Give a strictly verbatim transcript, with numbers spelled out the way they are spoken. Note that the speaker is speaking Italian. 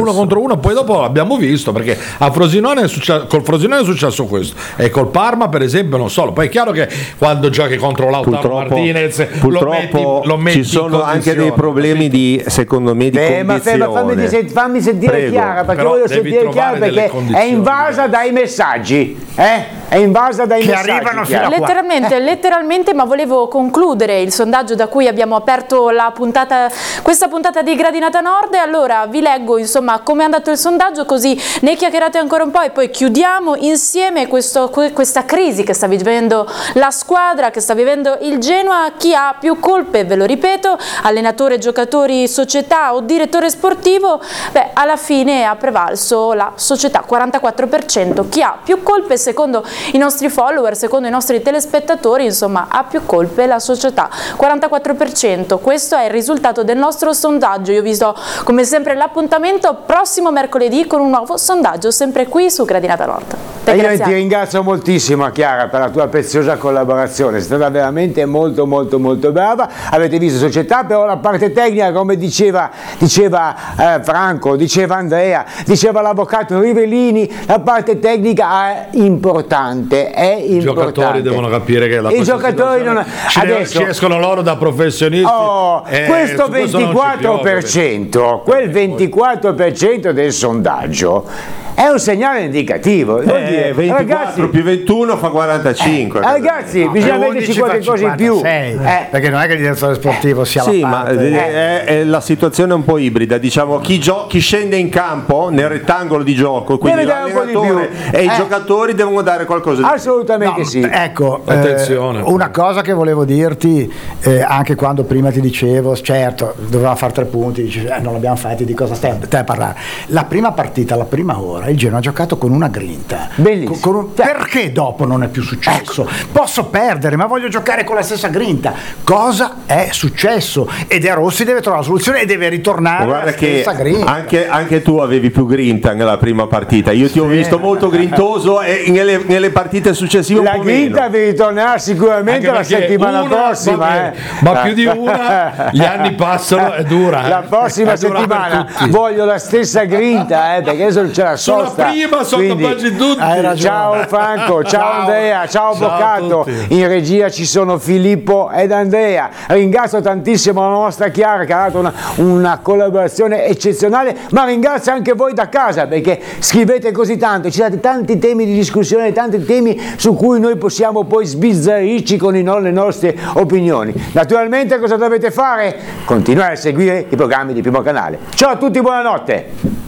uno contro uno, poi dopo l'abbiamo visto, perché a Frosinone è successo, col Frosinone è successo questo, e col Parma per esempio non solo. Poi è chiaro che quando giochi contro Lautaro purtroppo, Martinez purtroppo lo metti, lo metti ci sono anche dei problemi di, secondo me, di eh, condizione. Ma fammi, fammi, fammi sentire Prego. Chiara, perché Però voglio devi sentire Chiara, trovare delle perché è invasa dai messaggi, eh? È invasa dai Che messaggi arrivano Chiara. fino a qua. Letteralmente, letteralmente, ma volevo concludere il sondaggio da cui abbiamo aperto la puntata, questa puntata di Gradinata Nord. Allora vi leggo insomma come è andato il sondaggio, così ne chiacchierate ancora un po' e poi chiudiamo insieme questo, questa crisi che sta vivendo la squadra, che sta vivendo il Genoa. Chi ha più colpe, ve lo ripeto, allenatore, giocatori, società o direttore sportivo? Beh, alla fine ha prevalso la società, quarantaquattro per cento. Chi ha più colpe secondo i nostri follower, secondo i nostri telespettatori, insomma ha più colpe la società, quarantaquattro per cento. Questo è il risultato del nostro sondaggio. Io vi do come sempre l'appuntamento prossimo mercoledì con un nuovo sondaggio, sempre qui su Gradinata Nord. E io ti ringrazio moltissimo Chiara per la tua preziosa collaborazione, sei stata veramente molto molto molto brava. Avete visto società, però la parte tecnica, come diceva, diceva eh, Franco, diceva Andrea, diceva l'avvocato Rivellini, la parte tecnica è importante, è importante. I giocatori devono capire che la I giocatori non... ci, adesso ci escono loro da professionisti. Oh, eh, questo su questo ventiquattro per cento, piove, quel ventiquattro per cento del sondaggio è un segnale indicativo. Vuol Eh, dire, ventiquattro ragazzi, più ventuno fa quarantacinque. eh, ragazzi, No, bisogna e metterci undici qualche fa cosa in più. cinquantasei, Eh. perché non è che il direttore sportivo sia Sì, la ma parte. eh, è, è la situazione è un po' ibrida, diciamo chi, gio- chi scende in campo nel rettangolo di gioco, quindi Deve dare un po' di l'allenatore più. e i Eh. giocatori devono dare qualcosa di più. Assolutamente No, sì. Ecco, eh, Attenzione. una cosa che volevo dirti, eh, anche quando prima ti dicevo, certo, doveva fare tre punti, dici, eh, non l'abbiamo fatti, di cosa stai, stai a parlare? La prima partita, la prima ora, il Genoa ha giocato con una grinta. Bellissimo. Con- con un- perché dopo non è più successo? Ecco. Posso perdere, ma voglio giocare con la stessa grinta. Cosa è successo? E De Rossi deve trovare la soluzione e deve ritornare Ma guarda alla che stessa grinta. anche, anche tu avevi più grinta nella prima partita, io ti ho Sì. visto molto grintoso e nelle, nelle partite successive un La po' grinta meno. vi ritornerà sicuramente Anche la perché settimana una, prossima. vabbè, eh. ma più di una, gli anni passano, è dura. La eh. prossima È dura per settimana tutti. voglio la stessa grinta, eh, perché adesso c'è la Sulla sosta. prima sono Quindi- capaci tutti. Hai ragione. Ciao Franco, ciao, Ciao. Andrea, ciao Ciao a Avvocato, tutti. in regia ci sono Filippo ed Andrea. Ringrazio tantissimo la nostra Chiara che ha dato una, una collaborazione eccezionale, ma ringrazio anche voi da casa perché scrivete così tanto, ci date tanti temi di discussione, tanti temi su cui noi possiamo poi sbizzarrirci con i no- le nostre opinioni. Naturalmente cosa dovete fare? Continuare a seguire i programmi di Primo Canale. Ciao a tutti, buonanotte!